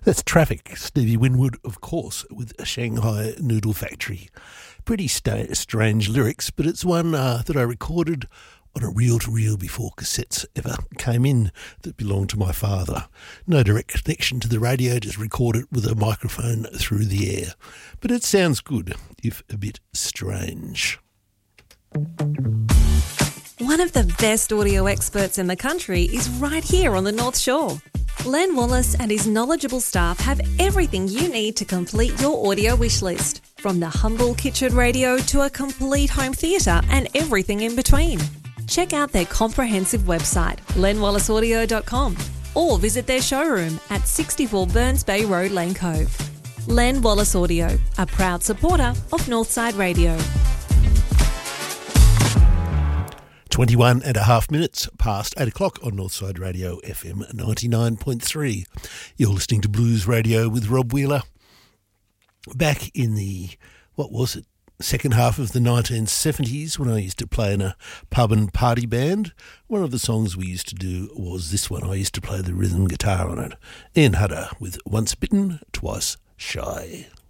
That's Traffic, Stevie Winwood, of course, with a Shanghai Noodle Factory. Pretty strange lyrics, but it's one that I recorded on a reel-to-reel before cassettes ever came in that belonged to my father. No direct connection to the radio, just record it with a microphone through the air. But it sounds good, if a bit strange. One of the best audio experts in the country is right here on the North Shore. Len Wallace and his knowledgeable staff have everything you need to complete your audio wish list, from the humble kitchen radio to a complete home theatre and everything in between. Check out their comprehensive website, lenwallaceaudio.com, or visit their showroom at 64 Burns Bay Road, Lane Cove. Len Wallace Audio, a proud supporter of Northside Radio. 21 and a half minutes past 8 o'clock on Northside Radio FM 99.3. You're listening to Blues Radio with Rob Wheeler. Back in the, second half of the 1970s, when I used to play in a pub and party band, one of the songs we used to do was this one. I used to play the rhythm guitar on it. Ian Hutter with Once Bitten, Twice Shy.